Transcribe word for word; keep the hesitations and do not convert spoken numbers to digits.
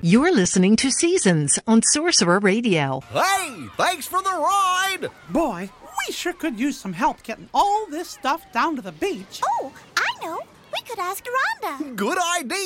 You're listening to Seasons on Sorcerer Radio. Hey, thanks for the ride! Boy, we sure could use some help getting all this stuff down to the beach. Oh, I know. We could ask Rhonda. Good idea!